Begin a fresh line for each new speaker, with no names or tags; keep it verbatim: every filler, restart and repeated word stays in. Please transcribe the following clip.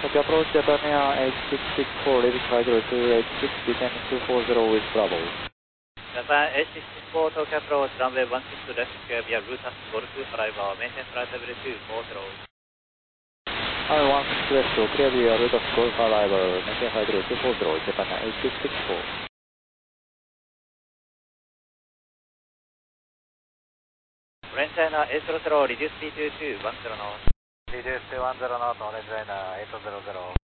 Copy approach Japan Air eight six six four, ready to hydro to eight six, descending two four zero with Bravo.
Japan eight six six four, Tokyo approach, runway one six left square via route at Golf arrival, maintain flight level two four zero.
Runway one six left, clear via route at Golf arrival, maintain flight level two four zero, Japan eight six six four.
Orange China eight zero zero, reduce speed to two one zero knot.
Reduce to one zero knot, Orange China eight zero zero.